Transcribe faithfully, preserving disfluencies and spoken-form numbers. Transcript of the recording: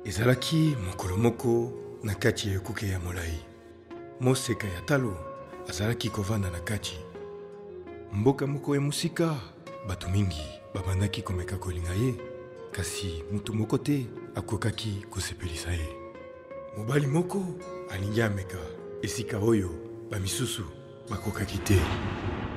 Ezalaki mokolo moko na kati ya ekuke ya molai. Moseka ya talo azalaki kovanda na kati. Mboka moko ya musika, bato mingi babandaki komeka kolinga ye, kasi mutu moko te akokaki kosepelisa ye. Mobali moko alingi ameka esika oyo bamisusu bakokaki te.